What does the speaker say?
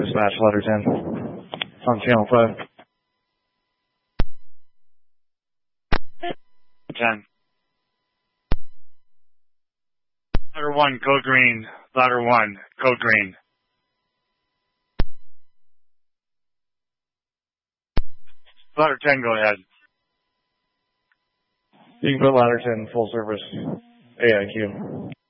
dispatch, ladder 10. On channel 5. 10. Ladder 1, code green. Ladder 1, code green. Ladder 10, go ahead. You can put ladder 10 full service AIQ.